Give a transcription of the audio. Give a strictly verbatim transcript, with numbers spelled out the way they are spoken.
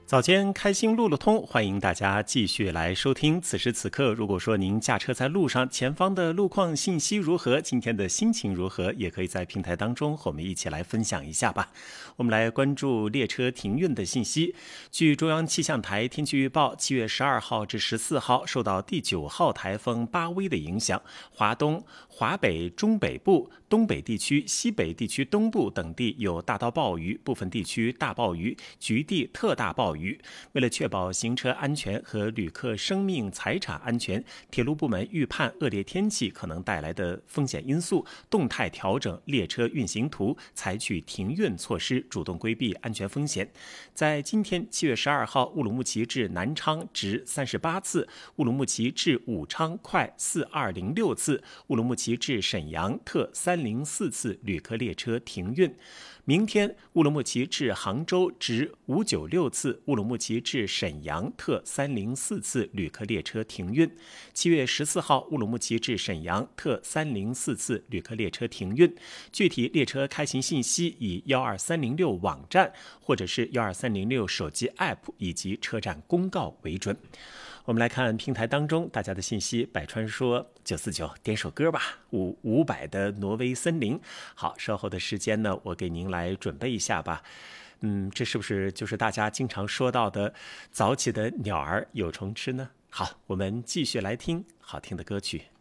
早间开心路路通，欢迎大家继续来收听。此时此刻，如果说您驾车在路上，前方的路况信息如何，今天的心情如何，也可以在平台当中和我们一起来分享一下吧。我们来关注列车停运的信息。据中央气象台天气预报，七月十二号至十四号，受到第九号台风巴威的影响，华东、华北、中北部、东北地区、西北地区东部等地有大到暴雨，部分地区大暴雨，局地特大暴雨。为了确保行车安全和旅客生命财产安全，铁路部门预判恶劣天气可能带来的风险因素，动态调整列车运行图，采取停运措施，主动规避安全风险。在今天七月十二号，乌鲁木齐至南昌直三十八次，乌鲁木齐至武昌快四二零六次，乌鲁木齐至沈阳特三零四次旅客列车停运。明天，乌鲁木齐至杭州直五九六次，乌鲁木齐至沈阳特三零四次旅客列车停运。七月十四号，乌鲁木齐至沈阳特三零四次旅客列车停运。具体列车开行信息以幺二三零六网站或者是幺二三零六手机 App 以及车站公告为准。我们来看平台当中大家的信息。百川说九四九点首歌吧，五五百的挪威森林。好，稍后的时间呢，我给您来准备一下吧。嗯，这是不是就是大家经常说到的早起的鸟儿有虫吃呢？好，我们继续来听好听的歌曲。